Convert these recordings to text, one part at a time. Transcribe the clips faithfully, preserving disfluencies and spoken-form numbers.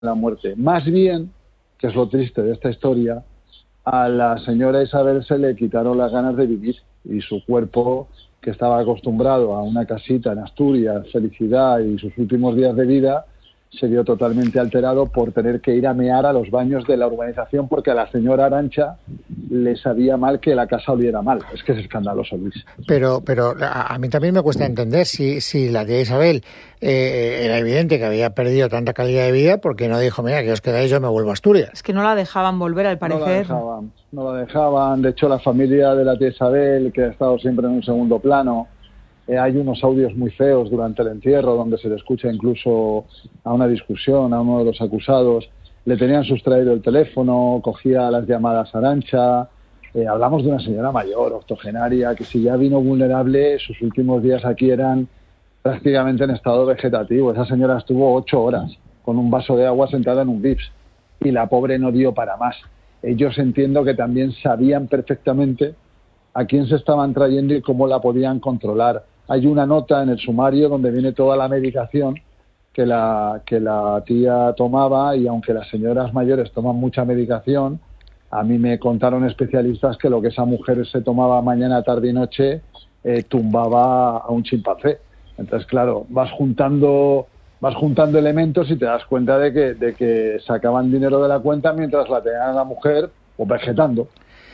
la muerte. Más bien, que es lo triste de esta historia, a la señora Isabel se le quitaron las ganas de vivir y su cuerpo, que estaba acostumbrado a una casita en Asturias, felicidad y sus últimos días de vida, se vio totalmente alterado por tener que ir a mear a los baños de la urbanización porque a la señora Arantxa le sabía mal que la casa oliera mal. Es que es escandaloso, Luis. Pero pero a, a mí también me cuesta entender si, si la tía Isabel eh, era evidente que había perdido tanta calidad de vida, porque no dijo, mira, que os quedáis, yo me vuelvo a Asturias. Es que no la dejaban volver, al parecer. No la dejaban, no la dejaban. De hecho, la familia de la tía Isabel, que ha estado siempre en un segundo plano, Eh, hay unos audios muy feos durante el entierro donde se le escucha incluso a una discusión a uno de los acusados. Le tenían sustraído el teléfono, cogía las llamadas a Arantxa. Eh, hablamos de una señora mayor, octogenaria, que si ya vino vulnerable, sus últimos días aquí eran prácticamente en estado vegetativo. Esa señora estuvo ocho horas con un vaso de agua sentada en un V I P S y la pobre no dio para más. Ellos entiendo que también sabían perfectamente a quién se estaban trayendo y cómo la podían controlar. Hay una nota en el sumario donde viene toda la medicación que la, que la tía tomaba, y aunque las señoras mayores toman mucha medicación, a mí me contaron especialistas que lo que esa mujer se tomaba mañana, tarde y noche eh, tumbaba a un chimpancé. Entonces, claro, vas juntando vas juntando elementos y te das cuenta de que, de que sacaban dinero de la cuenta mientras la tenían a la mujer pues, vegetando.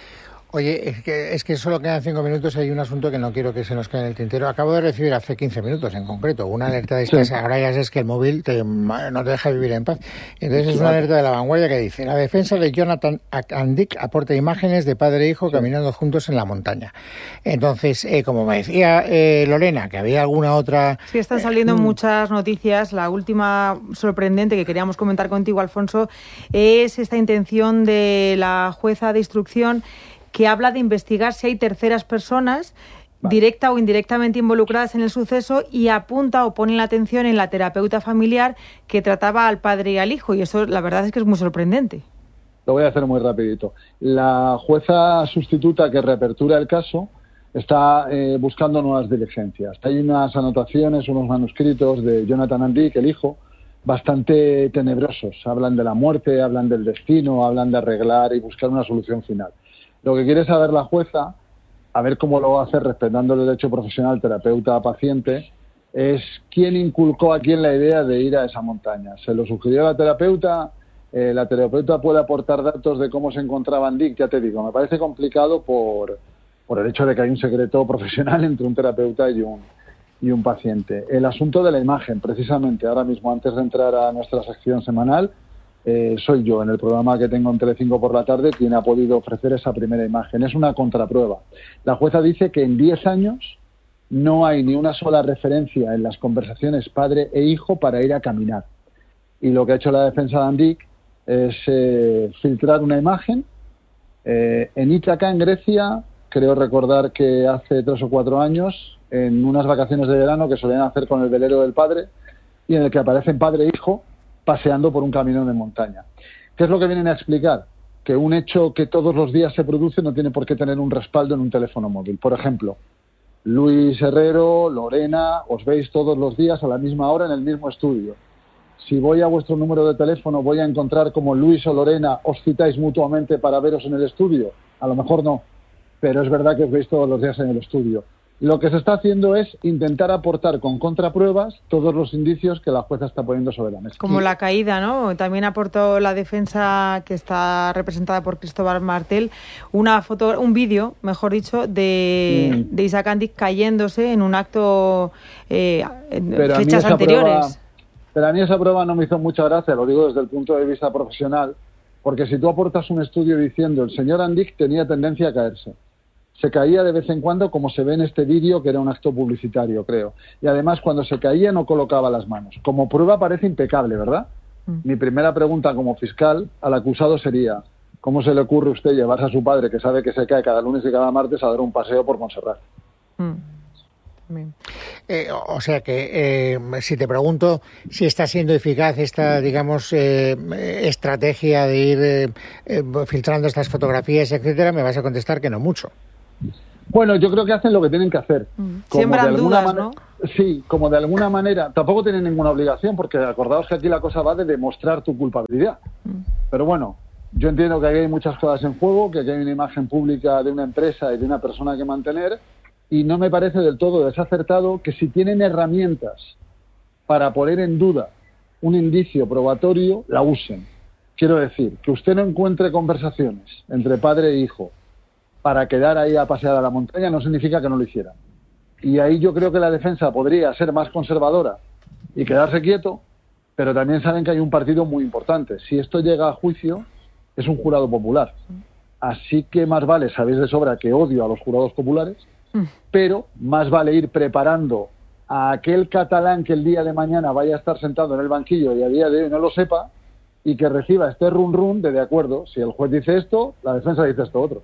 Oye, es que, es que solo quedan cinco minutos y hay un asunto que no quiero que se nos quede en el tintero. Acabo de recibir hace quince minutos, en concreto, una alerta de estas. Sí. Ahora ya sabes que el móvil te, no te deja vivir en paz. Entonces es una alerta de La Vanguardia que dice: la defensa de Jonathan Andik aporta imágenes de padre e hijo sí. caminando juntos en la montaña. Entonces, eh, como me decía eh, Lorena, que había alguna otra... Sí, están saliendo eh, muchas noticias. La última sorprendente que queríamos comentar contigo, Alfonso, es esta intención de la jueza de instrucción que habla de investigar si hay terceras personas vale. directa o indirectamente involucradas en el suceso, y apunta o pone la atención en la terapeuta familiar que trataba al padre y al hijo, y eso la verdad es que es muy sorprendente. Lo voy a hacer muy rapidito. La jueza sustituta que reapertura el caso está eh, buscando nuevas diligencias. Hay unas anotaciones, unos manuscritos de Jonathan Andik, el hijo, bastante tenebrosos. Hablan de la muerte, hablan del destino, hablan de arreglar y buscar una solución final. Lo que quiere saber la jueza, a ver cómo lo va a hacer respetando el derecho profesional terapeuta-paciente, es quién inculcó a quién la idea de ir a esa montaña. ¿Se lo sugirió la terapeuta? Eh, ¿La terapeuta puede aportar datos de cómo se encontraba Andik? Ya te digo, me parece complicado por, por el hecho de que hay un secreto profesional entre un terapeuta y un, y un paciente. El asunto de la imagen, precisamente, ahora mismo, antes de entrar a nuestra sección semanal, Eh, soy yo, en el programa que tengo en Telecinco por la tarde, quien ha podido ofrecer esa primera imagen. Es una contraprueba. La jueza dice que en diez años no hay ni una sola referencia en las conversaciones padre e hijo para ir a caminar. Y lo que ha hecho la defensa de Andik es eh, filtrar una imagen. Eh, en Ítaca, en Grecia, creo recordar que hace tres o cuatro años, en unas vacaciones de verano que solían hacer con el velero del padre, y en el que aparecen padre e hijo paseando por un camino de montaña. ¿Qué es lo que vienen a explicar? Que un hecho que todos los días se produce no tiene por qué tener un respaldo en un teléfono móvil. Por ejemplo, Luis Herrero, Lorena, os veis todos los días a la misma hora en el mismo estudio. Si voy a vuestro número de teléfono, ¿voy a encontrar como Luis o Lorena os citáis mutuamente para veros en el estudio? A lo mejor no, pero es verdad que os veis todos los días en el estudio. Lo que se está haciendo es intentar aportar con contrapruebas todos los indicios que la jueza está poniendo sobre la mesa. Como la caída, ¿no? También aportó la defensa, que está representada por Cristóbal Martel, una foto, un vídeo, mejor dicho, de, mm. de Isaac Andik cayéndose en un acto eh, en pero fechas anteriores. Prueba, pero a mí esa prueba no me hizo mucha gracia, lo digo desde el punto de vista profesional, porque si tú aportas un estudio diciendo el señor Andik tenía tendencia a caerse, se caía de vez en cuando, como se ve en este vídeo, que era un acto publicitario, creo. Y además, cuando se caía, no colocaba las manos. Como prueba parece impecable, ¿verdad? Mm. Mi primera pregunta como fiscal al acusado sería: ¿cómo se le ocurre a usted llevarse a su padre, que sabe que se cae cada lunes y cada martes, a dar un paseo por Montserrat? Mm. Eh, o sea que, eh, si te pregunto si está siendo eficaz esta, digamos, eh, estrategia de ir eh, eh, filtrando estas fotografías, etcétera, me vas a contestar que no mucho. Bueno, yo creo que hacen lo que tienen que hacer. Mm. Siembran dudas, manera, ¿no? Sí, como de alguna manera, tampoco tienen ninguna obligación, porque acordaos que aquí la cosa va de demostrar tu culpabilidad. Mm. Pero bueno, yo entiendo que aquí hay muchas cosas en juego, que aquí hay una imagen pública de una empresa y de una persona que mantener, y no me parece del todo desacertado que si tienen herramientas para poner en duda un indicio probatorio, la usen. Quiero decir, que usted no encuentre conversaciones entre padre e hijo para quedar ahí a pasear a la montaña no significa que no lo hicieran. Y ahí yo creo que la defensa podría ser más conservadora y quedarse quieto, pero también saben que hay un partido muy importante. Si esto llega a juicio, es un jurado popular. Así que más vale, sabéis de sobra que odio a los jurados populares, pero más vale ir preparando a aquel catalán que el día de mañana vaya a estar sentado en el banquillo y a día de hoy no lo sepa, y que reciba este run run de de acuerdo, si el juez dice esto, la defensa dice esto otro.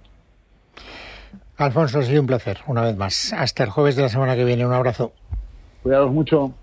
Alfonso, ha sido un placer, una vez más. Hasta el jueves de la semana que viene. Un abrazo. Cuidados mucho.